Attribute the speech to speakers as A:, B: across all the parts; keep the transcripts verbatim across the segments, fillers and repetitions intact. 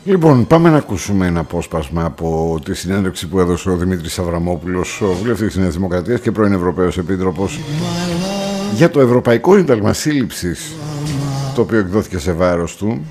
A: Λοιπόν, πάμε να ακούσουμε ένα απόσπασμα από τη συνέντευξη που έδωσε ο Δημήτρης Αβραμόπουλος, ο βουλευτής της Νέας Δημοκρατίας και πρώην Ευρωπαίος Επίτροπος, για το Ευρωπαϊκό Ένταλμα Σύλληψης, το οποίο εκδόθηκε σε βάρος του.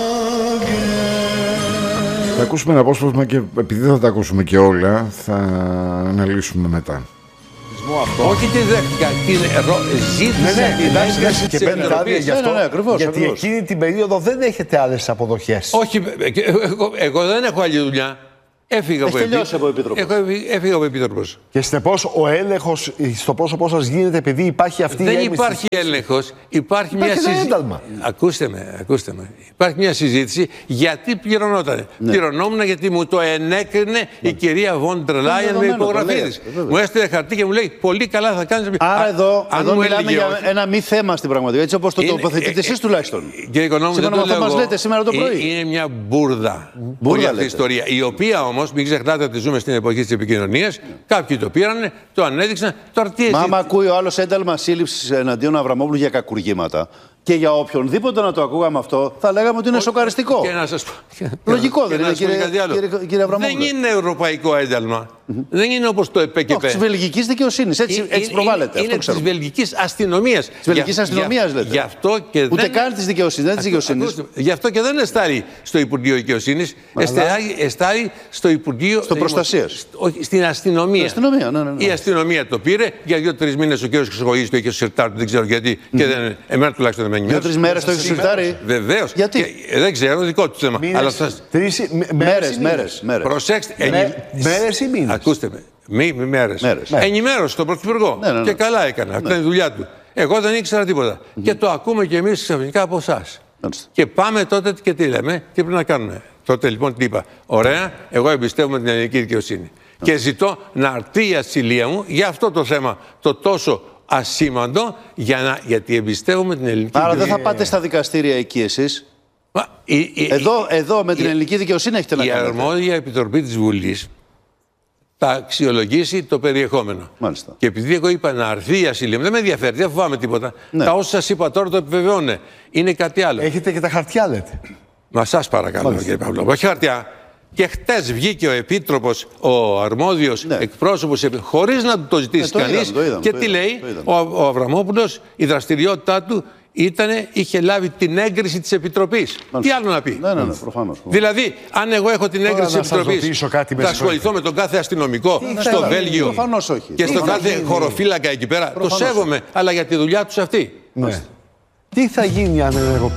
A: Θα ακούσουμε ένα απόσπασμα και επειδή θα τα ακούσουμε και όλα, θα αναλύσουμε μετά.
B: Αυτό. Όχι τη δέχτηκα, την ζήτησα
C: ναι,
B: την έγκριση
C: και
B: της Επιτροπής.
C: γι' αυτό,
B: ναι, ναι, ακριβώς,
C: γιατί
B: ακριβώς.
C: εκείνη την περίοδο δεν έχετε άλλες αποδοχές.
B: Όχι, εγώ, εγώ δεν έχω άλλη δουλειά. Έφυγα από Επίτροπος. Έφυγα από Επίτροπος.
C: Και συνεπώς ο έλεγχος στο πρόσωπό σας γίνεται επειδή υπάρχει αυτή η
B: δεν
C: έγκριση.
B: Δεν υπάρχει έλεγχος. Υπάρχει, υπάρχει μια συζήτηση. Ακούστε με, ακούστε με. Υπάρχει μια συζήτηση γιατί πληρωνόταν. Ναι. Πληρωνόμουν γιατί μου το ενέκρινε ναι. η κυρία Βον ντερ Λάιεν με υπογραφή της. Μου έστειλε χαρτί και μου λέει πολύ καλά θα κάνεις.
D: Άρα εδώ,
B: αν
D: εδώ μιλάμε για όχι. ένα μη θέμα στην πραγματικότητα. Έτσι όπως το είναι, τοποθετείτε εσείς τουλάχιστον.
B: Κύριε Οικονόμου, δεν το λέω
D: μας λέτε σήμερα το πρωί.
B: Είναι μια μπουρδα. Όλη αυτή η ιστορία. Η οποία όμως, μην ξεχνάτε ότι ζούμε στην εποχή της επικοινωνίας. Κάποιοι το πήρανε, το ανέδειξαν, το αρτίεσαι.
D: Μα άμα ακούει ο άλλος ένταλμα σύλληψης εναντίον Αβραμόπουλου για κακουργήματα και για οποιονδήποτε να το ακούγαμε αυτό, θα λέγαμε ότι είναι σοκαριστικό.
B: Και να σας πω.
D: Λογικό δεν είναι, κύριε, κύριε, κύριε Αβραμόπουλο.
B: Δεν είναι ευρωπαϊκό ένταλμα. Mm-hmm. Δεν είναι όπως το ΕΠΕΚΕΠΕ.
D: Της βελγικής δικαιοσύνης. Έτσι, έτσι προβάλλεται.
B: Είναι της βελγικής αστυνομίας.
D: Της βελγικής αστυνομίας λέτε.
B: Γι' αυτό και
D: Ούτε
B: δεν...
D: καν της δικαιοσύνης. Δεν της δικαιοσύνης.
B: Γι' αυτό και δεν εστάρει στο Υπουργείο Δικαιοσύνης. Εστάρει στο Υπουργείο.
D: Στο Προστασίας.
B: Όχι, στην αστυνομία.
D: αστυνομία ναι, ναι, ναι.
B: Η αστυνομία το πήρε για δύο-τρει μήνες ο κ. Χρυσοχοίδης το είχε στο σιρτάρι του. Δεν ξέρω γιατί. Mm. Και δεν, εμένα τουλάχιστον δεν με ενημέρωσε.
D: Δύο-τρει μέρες το είχε στο σιρτάρι.
B: Βεβαίως.
D: Γιατί.
B: Και, δεν ξέρω, δικό του θέμα.
D: Μέρες.
B: Προσέξτε.
C: Μέρες ή μήνες.
B: Ακούστε με. Μη μέρες.
D: μέρες.
B: Ενημέρωσε τον Πρωθυπουργό. Ναι, ναι, ναι. Και καλά έκανε. Ναι. Αυτή είναι η δουλειά του. Εγώ δεν ήξερα τίποτα. Mm-hmm. Και το ακούμε κι εμείς ξαφνικά από εσάς. Mm-hmm. Και πάμε τότε και τι λέμε, τι πρέπει να κάνουμε. Τότε λοιπόν τι είπα. Ωραία, εγώ εμπιστεύομαι την ελληνική δικαιοσύνη. Mm-hmm. Και ζητώ να αρθεί η ασυλία μου για αυτό το θέμα το τόσο ασήμαντο, για να, γιατί εμπιστεύομαι την ελληνική
D: Άρα
B: δικαιοσύνη.
D: δεν θα πάτε στα δικαστήρια εκεί εσείς.
B: Μα, η, η,
D: εδώ, εδώ με την
B: η,
D: ελληνική δικαιοσύνη έχετε να
B: η
D: κάνετε.
B: Η αρμόδια επιτροπή της Βουλής θα αξιολογήσει το περιεχόμενο.
D: Μάλιστα.
B: Και επειδή εγώ είπα να αρθεί η ασυλία μου, δεν με ενδιαφέρει, δεν φοβάμαι τίποτα. Ναι. Τα όσα σας είπα τώρα το επιβεβαιώνουν. Είναι κάτι άλλο.
C: Έχετε και τα χαρτιά, λέτε.
B: Μα σας παρακαλώ, Μάλιστα. κύριε Παύλο. Όχι χαρτιά. Και χτες βγήκε ο Επίτροπος, ο αρμόδιος ναι. εκπρόσωπος, χωρίς να το ζητήσει ε, κανείς.
D: Είδαμε, είδαμε,
B: και τι λέει, ο, ο Αβραμόπουλος, η δραστηριότητά του ήτανε, είχε λάβει την έγκριση της Επιτροπής. Μάλιστα. Τι άλλο να πει.
D: Ναι, ναι, ναι, προφανώς.
B: Δηλαδή, αν εγώ έχω την έγκριση της Επιτροπής, θα ασχοληθώ με τον κάθε αστυνομικό τι στο θα, Βέλγιο
D: προφανώς όχι.
B: και στον κάθε γίνει. χωροφύλακα εκεί πέρα. Προφανώς. Το σέβομαι, αλλά για τη δουλειά τους αυτή.
C: Ναι. Τι θα γίνει αν